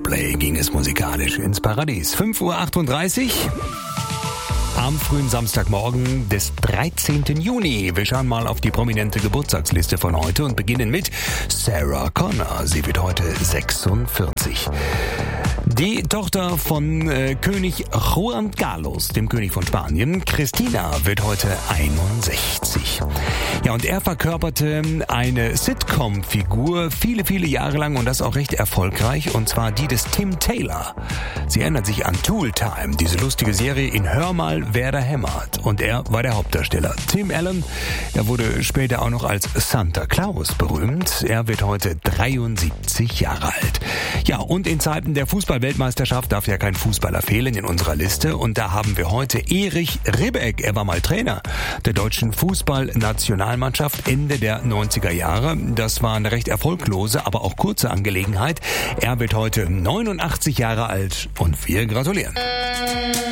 Coldplay ging es musikalisch ins Paradies. 5:38 Uhr. Am frühen Samstagmorgen des 13. Juni. Wir schauen mal auf die prominente Geburtstagsliste von heute und beginnen mit Sarah Connor. Sie wird heute 46. Die Tochter von König Juan Carlos, dem König von Spanien, Christina, wird heute 61. Ja, und er verkörperte eine Sitcom-Figur viele Jahre lang und das auch recht erfolgreich, und zwar die des Tim Taylor. Sie erinnert sich an Tool Time, diese lustige Serie in Hör mal, wer da hämmert. Und er war der Hauptdarsteller. Tim Allen, er wurde später auch noch als Santa Claus berühmt. Er wird heute 73 Jahre alt. Ja, und in Zeiten der Fußball-Weltmeisterschaft darf ja kein Fußballer fehlen in unserer Liste. Und da haben wir heute Erich Ribbeck. Er war mal Trainer der deutschen Fußballnationalmannschaft Ende der 90er Jahre. Das war eine recht erfolglose, aber auch kurze Angelegenheit. Er wird heute 89 Jahre alt und wir gratulieren.